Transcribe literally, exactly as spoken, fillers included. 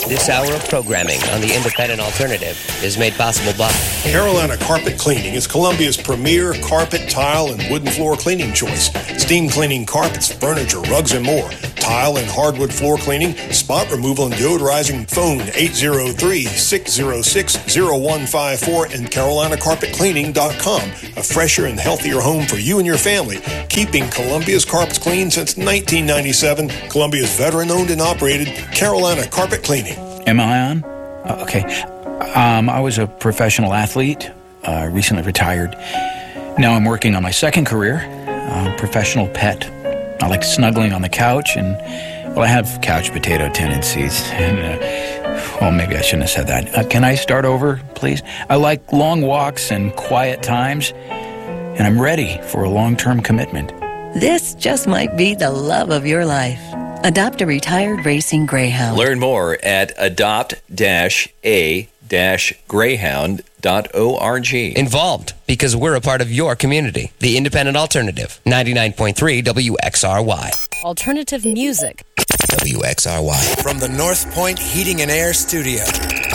This hour of programming on the Independent Alternative is made possible by Carolina Carpet Cleaning is Columbia's premier carpet, tile, and wooden floor cleaning choice. Steam cleaning carpets, furniture, rugs, and more. Tile and hardwood floor cleaning, spot removal, and deodorizing. Phone eight oh three, six oh six, oh one five four and carolina carpet cleaning dot com. A fresher and healthier home for you and your family. Keeping Columbia's carpets clean since nineteen ninety-seven. Columbia's veteran-owned and operated Carolina Carpet Cleaning. Am I on? Uh, okay. Um, I was a professional athlete, uh, recently retired. Now I'm working on my second career, uh, professional pet. I like snuggling on the couch, and, well, I have couch potato tendencies. And, uh, well, maybe I shouldn't have said that. Uh, can I start over, please? I like long walks and quiet times, and I'm ready for a long-term commitment. This just might be the love of your life. Adopt a retired racing greyhound. Learn more at adopt dash a dash greyhound dot org. Involved, because we're a part of your community. The Independent Alternative, ninety-nine point three W X R Y. Alternative music. W X R Y. From the North Point Heating and Air Studio.